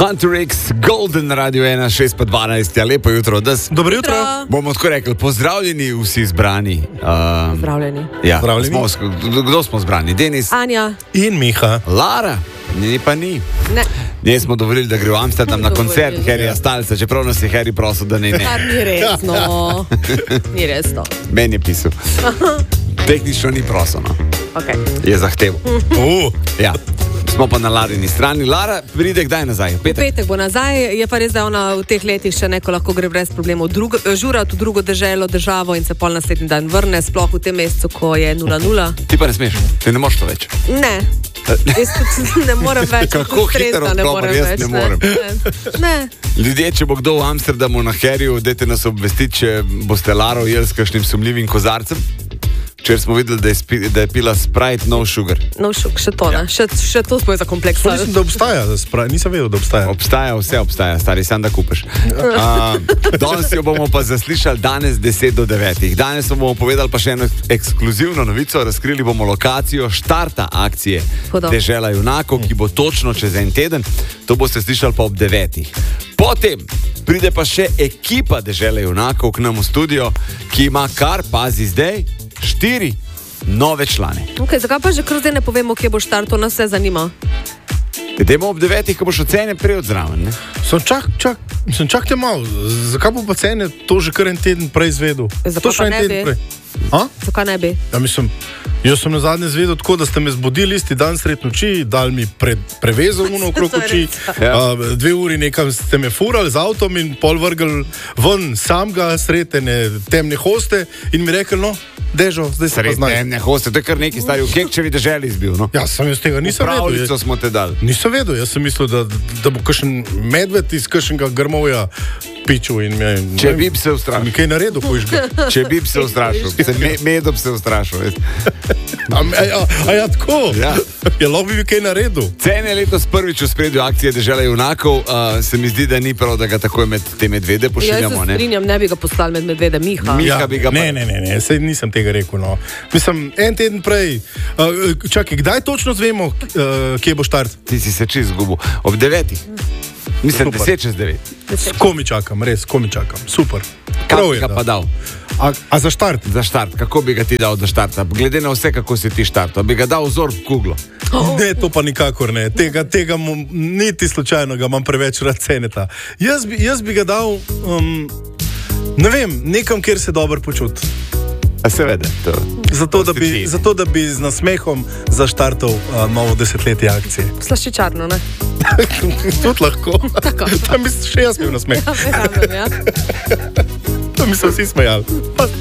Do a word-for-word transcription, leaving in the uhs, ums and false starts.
Hunter X, Golden Radio ena, šest pa dvanajst, ja, lepo jutro. Das, Dobro jutro. Bomo tako rekli, pozdravljeni vsi zbrani. Um, Pozdravljeni. Ja, Pozdravljeni. smo, kdo smo zbrani? Denis? Anja. In Miha. Lara? Ni pa ni. Ne. Njej smo dovolili, da gre v Amsterdam na koncert Harryja Stylesa, čeprav nas je Harry prosil, da ne ne. Kar ni resno. Ni resno. Meni je pisal. Tehnično ni prosil, no. Okay. Je zahteval. Uh. Ja. Smo pa na Larini strani. Lara pride kdaj nazaj? V petek bo nazaj, je pa res, da ona v teh letih še neko lahko gre brez problemov drugo, žurati v drugo deželo, državo in se pol naslednji dan vrne, sploh v tem mesecu, ko je nula nula. Ti pa ne smeš, ti ne moreš to več. Ne. Jaz tudi ne morem več. Kako hitro odgovor, jaz ne morem. Ne. ne. Ljudje, če bo kdo v Amsterdamu na Harryju, dajte nas obvestiti, če boste Laro jeli s kakšnim sumljivim kozarcem. Včeraj smo videli, da je, spi, da je pila Sprite no sugar. No sugar, še to ne. Ja. Še, še to smo je za kompleks. Mislim, da obstaja, Sprite. Nisem vedel, da obstaja. Obstaja, vse obstaja, stari, sam da kupiš. Uh, danes jo bomo pa zaslišali danes deset do devetih. Danes bomo povedali pa še eno ekskluzivno novico. Razkrili bomo lokacijo štarta akcije Hudo. Dežela junakov, ki bo točno čez en teden. To boste slišali pa ob devetih. Potem pride pa še ekipa Dežele junakov k nam v studio, ki ima kar, pazi zdaj, štiri nove člane. Okay, zakaj pa že kar zdaj ne povemo, kje bo štart, to nas vse zanima? Idemo ob devetih, ko boš ocene prej od zraven, ne? Sem čak, čak, sem čak te mal. Zakaj bo pa cene to že kar en teden prej izvedel? Zakaj Točno pa en ne teden bi? prej. A? Zakaj ne bi? Ja, mislim, jaz sem na zadnje zvedel tako, da ste me zbudili isti dan sred noči, dali mi pre, prevezo uno okrog To je oči, res. Ja. a, dve uri nekam ste me furali z avtom in pol vrgli ven samega sred ene temne hoste in mi rekli, no, Dežo, zdaj se pa Sred znaj. temne hoste, to je kar neki stari v Kekčevi deželi izbil, no? Ja, sem jaz tega nisem vedel. Pravljico smo te dali. Nisem vedel, jaz sem mislil, da, da bo kakšen medved iz kakšnega grmovja pičil in me... Če bi se ustrašil. Mi kaj naredil, pojiš ga. Če bi se ustrašil. Se me, medom se ustrašil. Veš. A, a, a, a ja, tako? Ja. Ja, lahko bi mi kaj naredil. Cene je letos prvič v spredju akcije Dežela junakov. Uh, se mi zdi, da ni prav, da ga takoj med te medvede Ja, jaz pošiljamo. se Ne? strinjam, ne bi ga poslali med medvede, Miha. Mi- Miha bi ga pa- Ne, ne, ne, ne, sej nisem tega rekel. No. Mislim, en teden prej. Uh, čakaj, kdaj točno zvemo, uh, kje bo štart? Ti si se čist zgubil. Ob devetih. Mislim, Super. deset čez devet. S komi čakam, res, komi čakam. Super. Kaj Prav bi je, ga pa da. dal? A, a za štart? Za štart. Kako bi ga ti dal za štarta? Glede na vse, kako si ti štartal. Bi ga dal vzor v kuglo. Ne, to pa nikakor ne. Tega, tega mu, niti slučajno ga imam preveč rad ceneta. Jaz bi, jaz bi ga dal, um, ne vem, nekam, kjer se dobro počuti. A seveda. To. Zato da, bi, Prosti zato, da bi z nasmehom zaštartal uh, novo desetletje akcije. Slaščičarno, ne? Tudi lahko. Tam bi še jaz bil nasmeh. Ja, verjamem, ja. Tam bi se vsi smejali.